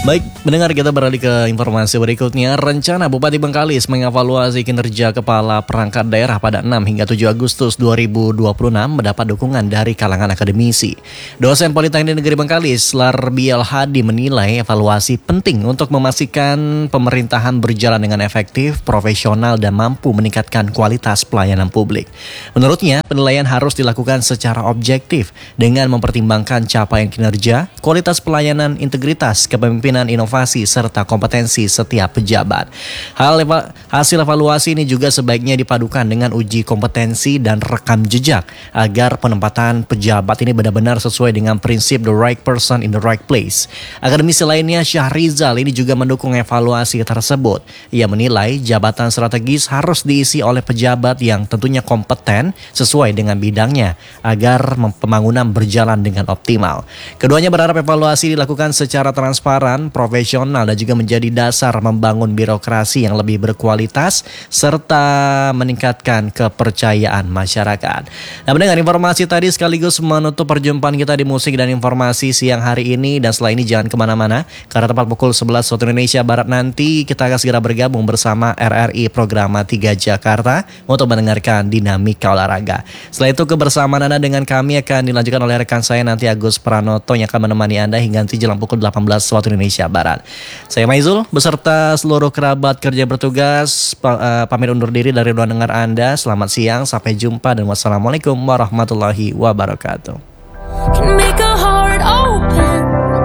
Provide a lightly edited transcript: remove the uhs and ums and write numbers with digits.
Baik, mendengar kita beralih ke informasi berikutnya. Rencana Bupati Bengkalis mengevaluasi kinerja Kepala Perangkat Daerah pada 6 hingga 7 Agustus 2026 mendapat dukungan dari kalangan akademisi. Dosen Politeknik Negeri Bengkalis, Larbial Hadi, menilai evaluasi penting untuk memastikan pemerintahan berjalan dengan efektif, profesional, dan mampu meningkatkan kualitas pelayanan publik. Menurutnya, penilaian harus dilakukan secara objektif dengan mempertimbangkan capaian kinerja, kualitas pelayanan, integritas, kepemimpinan, inovasi, serta kompetensi setiap pejabat. Hasil evaluasi ini juga sebaiknya dipadukan dengan uji kompetensi dan rekam jejak agar penempatan pejabat ini benar-benar sesuai dengan prinsip the right person in the right place. Akademisi lainnya, Syahrizal, ini juga mendukung evaluasi tersebut. Ia menilai jabatan strategis harus diisi oleh pejabat yang tentunya kompeten sesuai dengan bidangnya agar pembangunan berjalan dengan optimal. Keduanya berharap evaluasi dilakukan secara transparan, profesional, dan juga menjadi dasar membangun birokrasi yang lebih berkualitas serta meningkatkan kepercayaan masyarakat. Nah, mendengar informasi tadi sekaligus menutup perjumpaan kita di musik dan informasi siang hari ini. Dan setelah ini jangan kemana-mana, karena tepat pukul 11 waktu Indonesia Barat nanti kita akan segera bergabung bersama RRI Programa 3 Jakarta untuk mendengarkan dinamika olahraga. Setelah itu kebersamaan Anda dengan kami akan dilanjutkan oleh rekan saya nanti Agus Pranoto yang akan menemani Anda hingga nanti jelang pukul 18 waktu Indonesia Barat. Saya Maizul beserta seluruh kerabat kerja bertugas pamit undur diri dari ruang dengar Anda. Selamat siang, sampai jumpa dan wassalamualaikum warahmatullahi wabarakatuh.